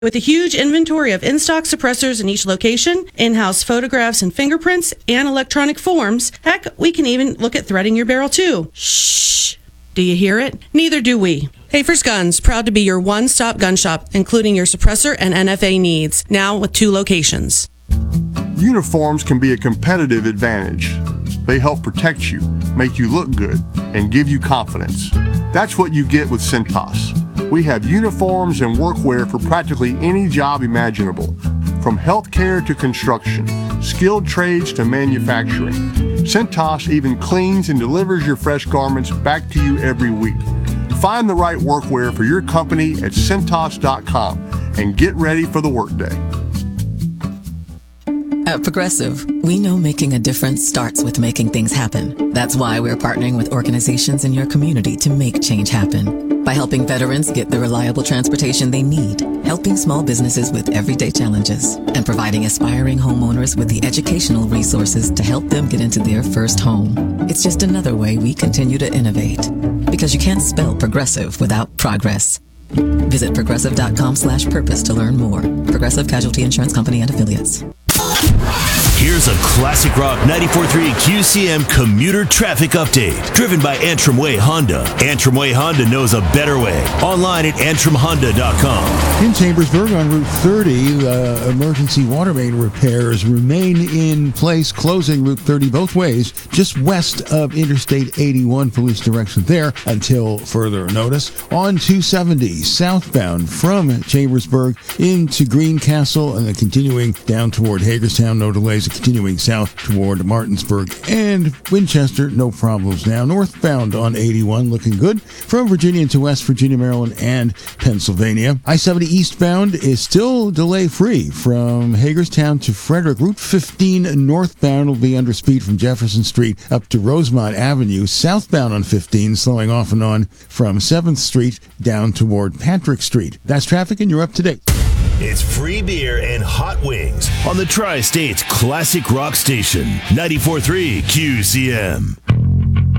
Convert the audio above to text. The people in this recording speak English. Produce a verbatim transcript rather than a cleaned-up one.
With a huge inventory of in-stock suppressors in each location, in-house photographs and fingerprints, and electronic forms, heck, we can even look at threading your barrel too. Shh! Do you hear it? Neither do we. Hafer's Guns, proud to be your one-stop gun shop, including your suppressor and N F A needs, now with two locations. Uniforms can be a competitive advantage. They help protect you, make you look good, and give you confidence. That's what you get with Cintas. We have uniforms and workwear for practically any job imaginable, from healthcare to construction, skilled trades to manufacturing. Cintas even cleans and delivers your fresh garments back to you every week. Find the right workwear for your company at Cintas dot com and get ready for the workday. At Progressive, we know making a difference starts with making things happen. That's why we're partnering with organizations in your community to make change happen. By helping veterans get the reliable transportation they need, helping small businesses with everyday challenges, and providing aspiring homeowners with the educational resources to help them get into their first home. It's just another way we continue to innovate. Because you can't spell progressive without progress. Visit progressive dot com slash purpose to learn more. Progressive Casualty Insurance Company and Affiliates. Here's a classic rock ninety-four point three Q C M commuter traffic update, driven by Antrim Way Honda. Antrim Way Honda knows a better way. Online at antrim honda dot com. In Chambersburg on Route thirty, uh, emergency water main repairs remain in place, closing Route thirty both ways, just west of Interstate eighty-one, police direction there until further notice. On two seventy, southbound from Chambersburg into Greencastle and then continuing down toward Hagerstown, no delays. Continuing south toward Martinsburg and Winchester, no problems now. Northbound on eighty-one, looking good from Virginia to West Virginia, Maryland, and Pennsylvania. I seventy eastbound is still delay-free from Hagerstown to Frederick. Route fifteen northbound will be under speed from Jefferson Street up to Rosemont Avenue. Southbound on fifteen, slowing off and on from seventh Street down toward Patrick Street. That's traffic, and you're up to date. It's free beer and hot wings on the Tri-State's classic rock station, ninety-four point three Q C M.